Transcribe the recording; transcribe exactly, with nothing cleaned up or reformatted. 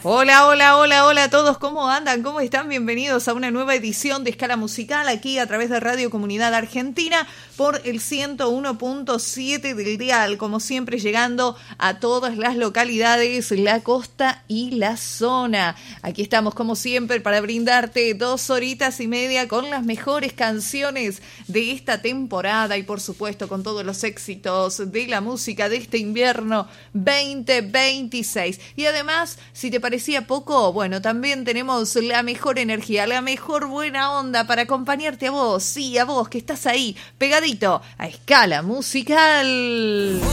Hola, hola, hola, hola a todos, ¿cómo andan? ¿Cómo están? Bienvenidos a una nueva edición de Escala Musical aquí a través de Radio Comunidad Argentina por el ciento uno punto siete del dial, como siempre llegando a todas las localidades, la costa y la zona. Aquí estamos como siempre para brindarte dos horitas y media con las mejores canciones de esta temporada y por supuesto con todos los éxitos de la música de este invierno veinte veintiséis. Y además, si te parecía poco, bueno, también tenemos la mejor energía, la mejor buena onda para acompañarte a vos, sí, a vos que estás ahí, pegadito a Escala Musical.